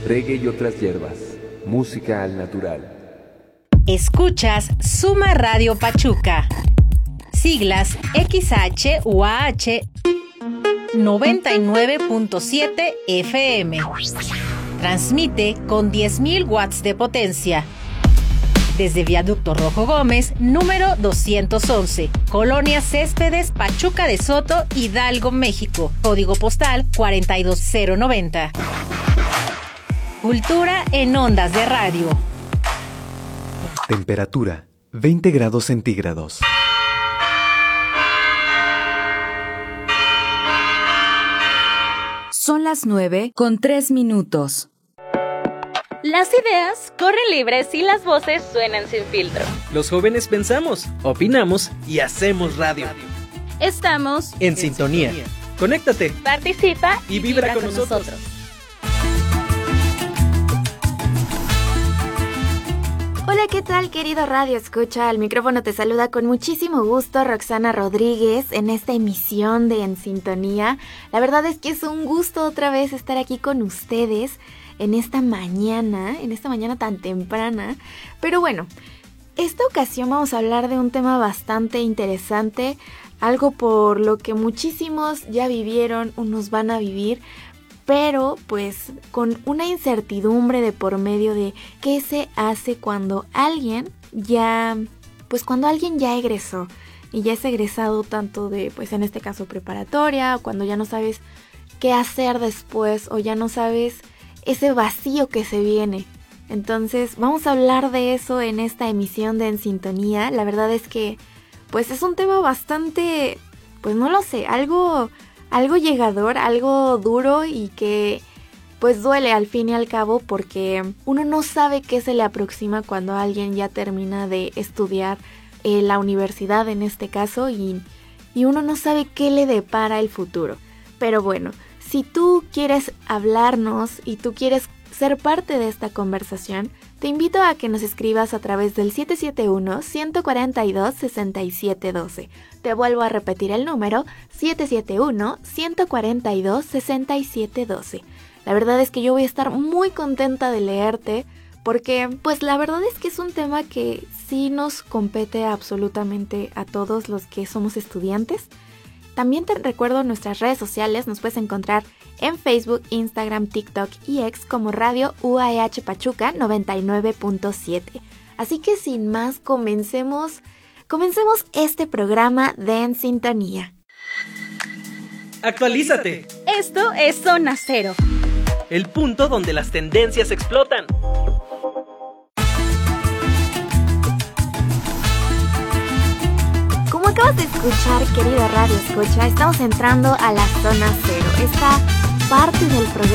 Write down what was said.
reggae y otras hierbas, música al natural. Escuchas Suma Radio Pachuca, siglas XH-UAH 99.7 FM. Transmite con 10.000 watts de potencia. Desde Viaducto Rojo Gómez, número 211, Colonia Céspedes, Pachuca de Soto, Hidalgo, México. Código postal 42090. Cultura en ondas de radio. Temperatura 20 grados centígrados. Son las 9:03. Las ideas corren libres y las voces suenan sin filtro. Los jóvenes pensamos, opinamos y hacemos radio. Estamos en sintonía. Conéctate, participa y vibra con nosotros. Hola, ¿qué tal, querido Radio Escucha? Al micrófono te saluda con muchísimo gusto Roxana Rodríguez en esta emisión de En Sintonía. La verdad es que es un gusto otra vez estar aquí con ustedes en esta mañana tan temprana. Pero bueno, esta ocasión vamos a hablar de un tema bastante interesante, algo por lo que muchísimos ya vivieron, unos van a vivir, pero pues con una incertidumbre de por medio de qué se hace cuando alguien ya egresó y ya es egresado tanto de, pues en este caso preparatoria, o cuando ya no sabes qué hacer después o ya no sabes ese vacío que se viene. Entonces vamos a hablar de eso en esta emisión de En Sintonía. La verdad es que pues es un tema bastante, pues no lo sé, algo llegador, algo duro y que pues duele al fin y al cabo, porque uno no sabe qué se le aproxima cuando alguien ya termina de estudiar la universidad en este caso y uno no sabe qué le depara el futuro. Pero bueno, si tú quieres hablarnos y tú quieres ser parte de esta conversación, te invito a que nos escribas a través del 771-142-6712. Te vuelvo a repetir el número, 771-142-6712. La verdad es que yo voy a estar muy contenta de leerte, porque pues la verdad es que es un tema que sí nos compete absolutamente a todos los que somos estudiantes. También te recuerdo nuestras redes sociales, nos puedes encontrar en Facebook, Instagram, TikTok y X como Radio UAH Pachuca 99.7. Así que sin más, comencemos este programa de En Sintonía. ¡Actualízate! Esto es Zona Cero, el punto donde las tendencias explotan. Como acabas de escuchar, querido Radio Escucha, estamos entrando a la Zona Cero, esta parte del programa